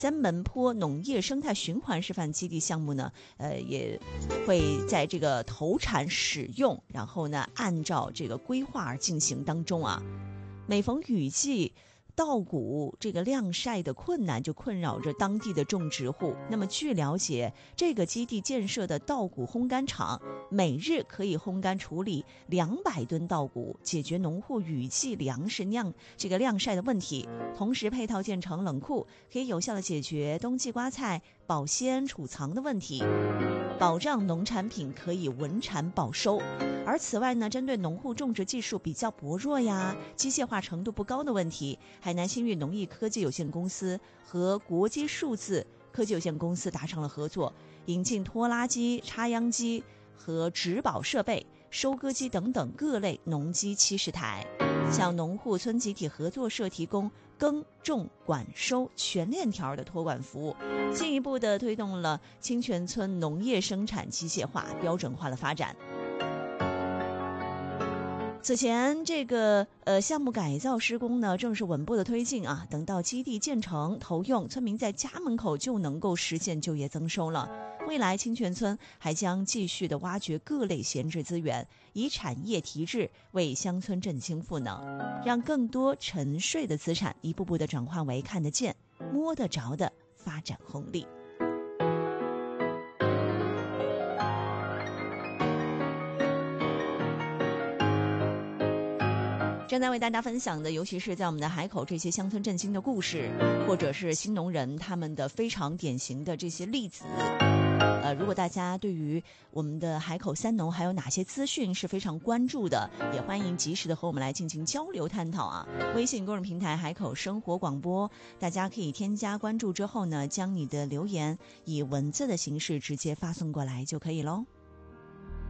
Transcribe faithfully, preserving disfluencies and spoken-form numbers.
三门坡农业生态循环示范基地项目呢，呃，也会在这个投产使用，然后呢，按照这个规划而进行当中啊。每逢雨季，稻谷这个晾晒的困难就困扰着当地的种植户。那么据了解，这个基地建设的稻谷烘干厂每日可以烘干处理两百吨稻谷，解决农户雨季粮食晾这个晾晒的问题。同时配套建成冷库，可以有效的解决冬季瓜菜保鲜储藏的问题，保障农产品可以稳产保收。而此外呢，针对农户种植技术比较薄弱呀、机械化程度不高的问题，海南新域农业科技有限公司和国基数字科技有限公司达成了合作，引进拖拉机、插秧机和植保设备、收割机等等各类农机七十台，向农户村集体合作社提供耕种管收全链条的托管服务，进一步的推动了清泉村农业生产机械化标准化的发展。此前这个呃项目改造施工呢正是稳步的推进啊，等到基地建成投用，村民在家门口就能够实现就业增收了。未来清泉村还将继续的挖掘各类闲置资源，以产业提质，为乡村振兴赋能，让更多沉睡的资产一步步的转换为看得见摸得着的发展红利。正在为大家分享的，尤其是在我们的海口这些乡村振兴的故事，或者是新农人他们的非常典型的这些例子。呃，如果大家对于我们的海口三农还有哪些资讯是非常关注的，也欢迎及时的和我们来进行交流探讨啊。微信公众平台海口生活广播，大家可以添加关注之后呢，将你的留言以文字的形式直接发送过来就可以咯。